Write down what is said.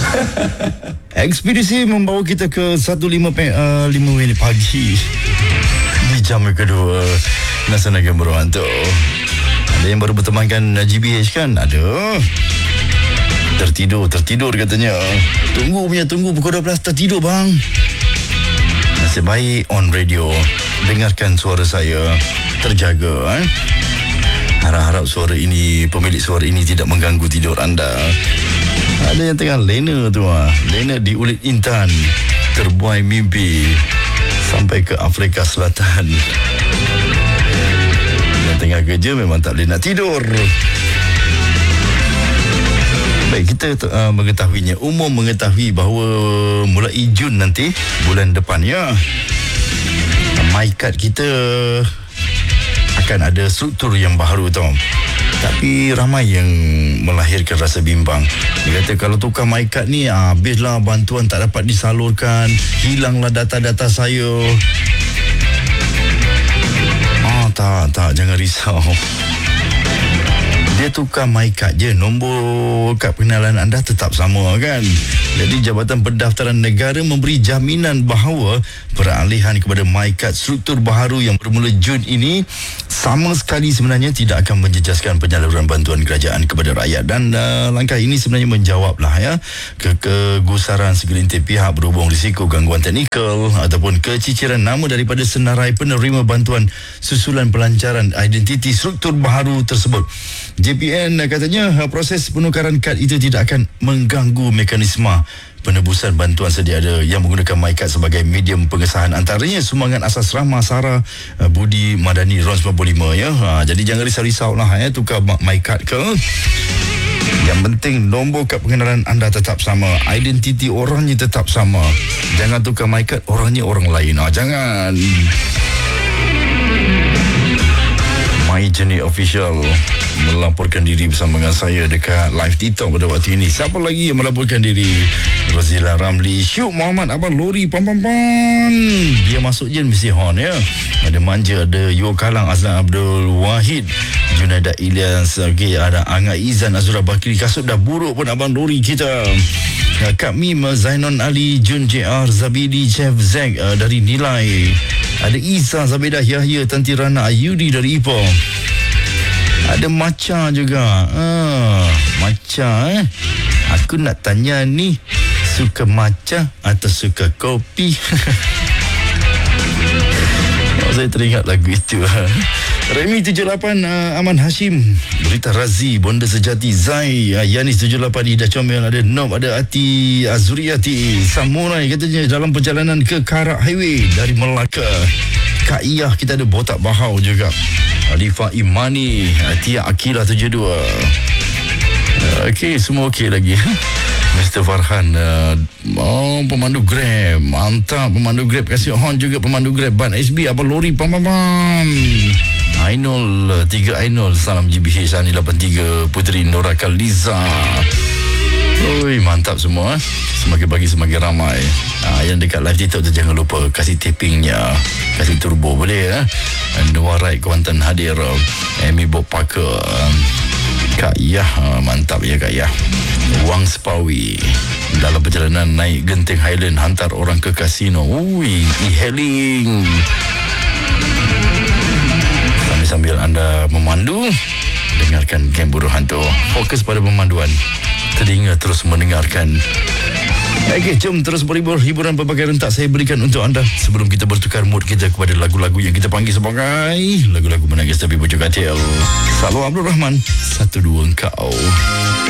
Ekspedisi membawa kita ke 15 minit pagi di jam kedua Nasional Gembira Hantu. Ada yang baru bertemankan GBH kan? Ada. Tertidur katanya. Tunggu pukul 12 tertidur bang. Nasib baik on radio, dengarkan suara saya, terjaga. Harap-harap pemilik suara ini tidak mengganggu tidur anda. Ada yang tengah lena tu lena di Ulit Intan, terbuai mimpi sampai ke Afrika Selatan. Yang tengah kerja memang tak boleh nak tidur. Baik, kita umum mengetahui bahawa mulai Jun nanti, bulan depan ya, MyKad kita akan ada struktur yang baru tau. Tapi ramai yang melahirkan rasa bimbang. Dia kata kalau tukar MyKad ni, habislah bantuan tak dapat disalurkan, hilanglah data-data saya. Tak, jangan risau. Dia tukar MyKad je, nombor kad pengenalan anda tetap sama kan. Jadi Jabatan Pendaftaran Negara memberi jaminan bahawa peralihan kepada MyKad struktur baharu yang bermula Jun ini sama sekali sebenarnya tidak akan menjejaskan penyaluran bantuan kerajaan kepada rakyat. Dan langkah ini sebenarnya menjawablah kegusaran segelintir pihak berhubung risiko gangguan teknikal ataupun keciciran nama daripada senarai penerima bantuan susulan pelancaran identiti struktur baharu tersebut. JPN katanya proses penukaran kad itu tidak akan mengganggu mekanisme penebusan bantuan sedia ada yang menggunakan MyKad sebagai medium pengesahan, antaranya sumbangan asas Rahma Sarah Budi Madani RON 95 ya. Jadi jangan risau-risau lah tukar MyKad ke. Yang penting nombor kad pengenalan anda tetap sama, identiti orangnya tetap sama. Jangan tukar MyKad orangnya orang lain. Jangan. My Journey Official melaporkan diri bersama dengan saya dekat live TikTok pada waktu ini. Siapa lagi yang melaporkan diri? Rozila Ramli, Syuk Muhammad, Abang Lori, pam. Dia masuk je mesti horn ya. Ada Manja, ada Yo Kalang, Azlan Abdul Wahid, Junaida Ilyas, ada Angga Izan, Azura Bakri. Kasut dah buruk pun Abang Lori kita. Kak Mim, Zainon Ali, Jun JR, Zabidi, Chef Zack dari Nilai. Ada Isa, Zabedah Yahya, Tanti Rana Ayudi dari Ipoh. Ada Maca juga. Maca Aku nak tanya ni, suka matcha atau suka kopi? Saya teringat lagu itu. Remy 78, Aman Hashim, Berita Razi, Bonda Sejati, Zai, Yanis 78, Ida Comel, ada Nob, ada Ati Azuriati, Samurai katanya dalam perjalanan ke Karak Highway dari Melaka. Kak Iyah, kita ada Botak Bahau juga. Alifa Imani, Tia Akila 72. Okey, semua okey lagi. Mr. Farhan, pemandu Grab, mantap pemandu Grab, kasih horn juga pemandu Grab. Ban SB, Abang Lori, pam. Ainul 3 Ainul, salam GBH. Ani 83, Putri Nora Kaliza. Oi, mantap semua. Semakin pagi semakin ramai. Yang dekat live TikTok tu jangan lupa kasih tapingnya, kasih turbo boleh. Dua Right Kuantan hadir. Amy Bob Parker, Kak Yah, mantap ya Kak Yah. Wang Sepawi, dalam perjalanan naik Genting Highland hantar orang ke kasino. E-hailing. Sambil anda memandu, dengarkan Gembira Hantu. Fokus pada pemanduan, telinga terus mendengarkan. Okey, jom terus berhibur. Hiburan pelbagai rentak saya berikan untuk anda sebelum kita bertukar mood kita kepada lagu-lagu yang kita panggil sebagai lagu-lagu menangis tapi pucuk katil. Salam Abdul Rahman, 1-2 engkau.